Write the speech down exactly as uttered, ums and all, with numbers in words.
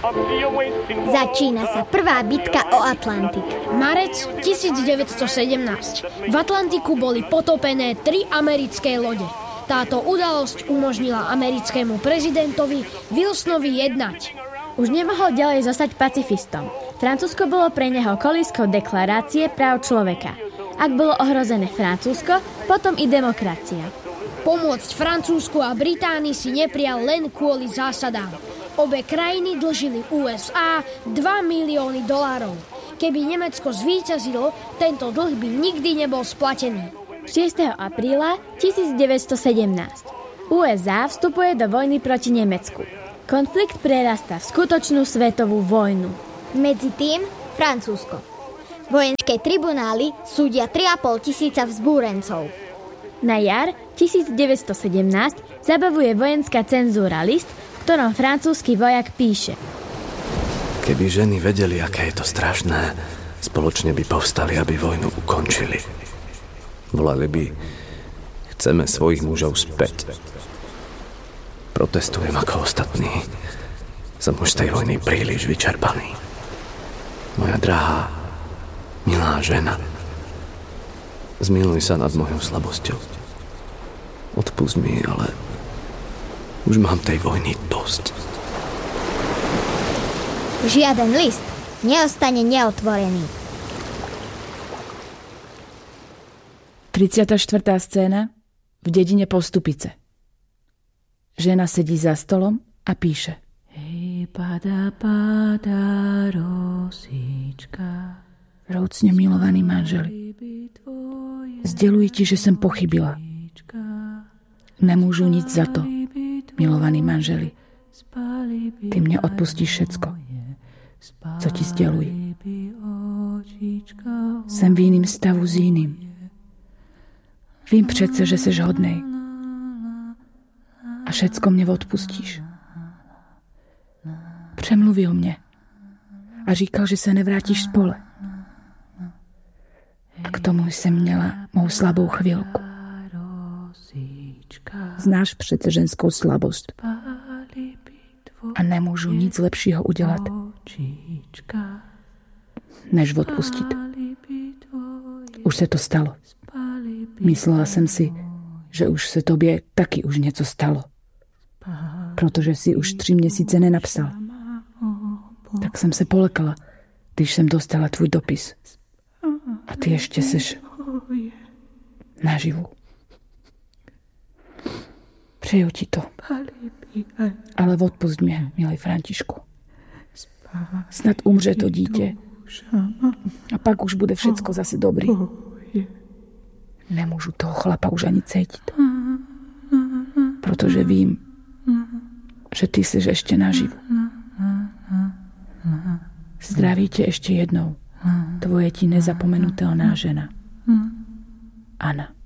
Začína sa prvá bitka o Atlantik. Marec tisícdeväťstosedemnásť. V Atlantiku boli potopené tri americké lode. Táto udalosť umožnila americkému prezidentovi Wilsonovi jednať. Už nemohol ďalej zostať pacifistom. Francúzsko bolo pre neho kolískou deklarácie práv človeka. Ak bolo ohrozené Francúzsko, potom i demokracia. Pomôcť Francúzsku a Británii si neprial len kvôli zásadám. Obe krajiny dlžili ú es á dva milióny dolárov. Keby Nemecko zvíťazilo, tento dlh by nikdy nebol splatený. šiesteho apríla tisícdeväťstosedemnásť. ú es á vstupuje do vojny proti Nemecku. Konflikt prerastá v skutočnú svetovú vojnu. Medzi tým Francúzsko. Vojenské tribunály súdia tri a pol tisíca vzbúrencov. Na jar tisícdeväťstosedemnásť zabavuje vojenská cenzúra list, v ktorom francúzsky vojak píše: Keby ženy vedeli, aké je to strašné, spoločne by povstali, aby vojnu ukončili. Volali by: Chceme svojich mužov späť. Protestujem ako ostatní. Som už z tej vojny príliš vyčerpaný. Moja drahá, milá žena, zmiluj sa nad mojou slabosťou. Odpusť mi, ale už mám tej vojny dosť. Žiaden list neostane neotvorený. tridsiata štvrtá scéna v dedine Postupice. Žena sedí za stolom a píše: Hej, pada, pada, rosička. Vrúcne milovaný manželi, sdeluj ti, že som pochybila. Nemôžu nič za to, milovaný manželi. Ty mne odpustíš všetko, co ti sdeluj. Sem v iným stavu s iným. Vím přece, že seš hodnej. A všetko mne odpustíš. Přemluvil mne a říkal, že se nevrátíš spole. A k tomu jsem měla mou slabou chvíľku. Znáš přece ženskou slabost. A nemôžu nic lepšího udělat, než odpustit. Už se to stalo. Myslela jsem si, že už se tobě taky už něco stalo. Protože si už tři měsíce nenapsal. Tak jsem se polekala, když jsem dostala tvůj dopis. A ty ještě seš naživu. Přeju ti to. Ale odpusť mě, milý Františku. Snad umře to dítě. A pak už bude všetko zase dobrý. Nemôžu toho chlapa už ani cítiť. Protože vím, že ty seš ešte naživu. Zdraví tě ještě jednou. Tvoje ti nezapomenutelná žena. Anna.